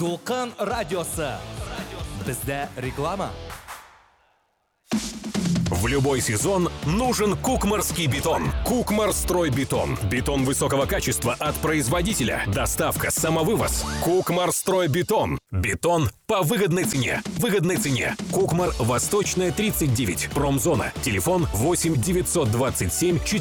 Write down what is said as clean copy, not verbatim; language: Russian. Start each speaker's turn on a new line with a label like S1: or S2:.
S1: Толқын радиосы. Бізде реклама.
S2: В любой сезон нужен кукмарский бетон. Кукмарстройбетон. Бетон высокого качества от производителя. Доставка, самовывоз. Кукмарстройбетон. Бетон по выгодной цене. Выгодной цене. Кукмар, Восточная, 39. Промзона. Телефон 8 927